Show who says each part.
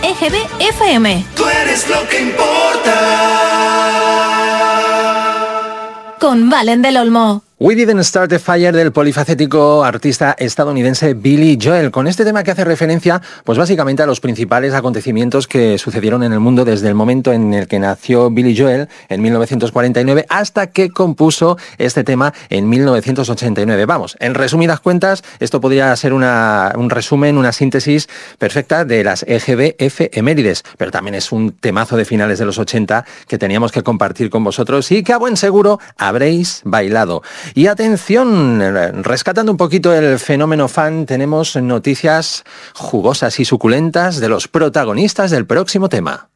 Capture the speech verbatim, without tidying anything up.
Speaker 1: E G B F M.
Speaker 2: Tú eres lo que importa.
Speaker 1: Con Valen del Olmo.
Speaker 3: We Didn't Start the Fire del polifacético artista estadounidense Billy Joel, con este tema que hace referencia, pues básicamente a los principales acontecimientos que sucedieron en el mundo desde el momento en el que nació Billy Joel en mil novecientos cuarenta y nueve hasta que compuso este tema en mil novecientos ochenta y nueve. Vamos, en resumidas cuentas, esto podría ser una, un resumen, una síntesis perfecta de las E G B efemérides, pero también es un temazo de finales de los ochenta que teníamos que compartir con vosotros y que a buen seguro habréis bailado. Y atención, rescatando un poquito el fenómeno fan, tenemos noticias jugosas y suculentas de los protagonistas del próximo tema.